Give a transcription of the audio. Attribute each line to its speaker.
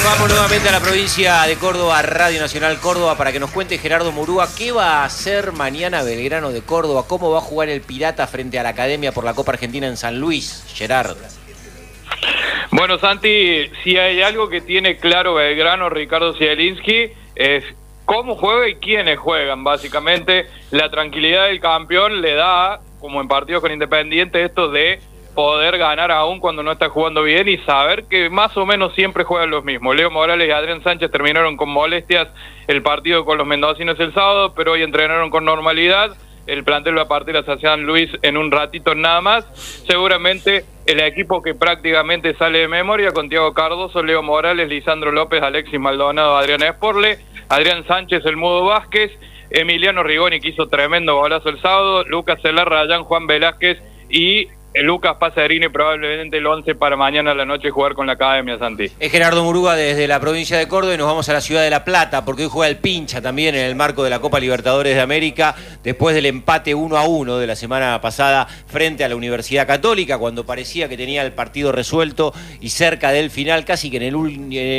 Speaker 1: Vamos nuevamente a la provincia de Córdoba, Radio Nacional Córdoba, para que nos cuente Gerardo Murúa qué va a hacer mañana Belgrano de Córdoba, cómo va a jugar el Pirata frente a la Academia por la Copa Argentina en San Luis. Gerardo.
Speaker 2: Bueno, Santi, si hay algo que tiene claro Belgrano, Ricardo Zielinski, es cómo juega y quiénes juegan, básicamente. La tranquilidad del campeón le da, como en partidos con Independiente, esto de poder ganar aún cuando no está jugando bien y saber que más o menos siempre juegan los mismos. Leo Morales y Adrián Sánchez terminaron con molestias el partido con los mendocinos el sábado, pero hoy entrenaron con normalidad. El plantel va a partir hacia San Luis en un ratito nada más. Seguramente el equipo que prácticamente sale de memoria con Thiago Cardoso, Leo Morales, Lisandro López, Alexis Maldonado, Adrián Esporle, Adrián Sánchez, el Mudo Vázquez, Emiliano Rigoni, que hizo tremendo golazo el sábado, Lucas Celar, Rayán, Juan Velázquez y Lucas Pacerini, probablemente el 11 para mañana a la noche jugar con la Academia, Santi.
Speaker 1: Es Gerardo Murúa desde la provincia de Córdoba y nos vamos a la ciudad de La Plata, porque hoy juega el Pincha también en el marco de la Copa Libertadores de América, después del empate 1-1 de la semana pasada frente a la Universidad Católica, cuando parecía que tenía el partido resuelto y cerca del final, casi que en el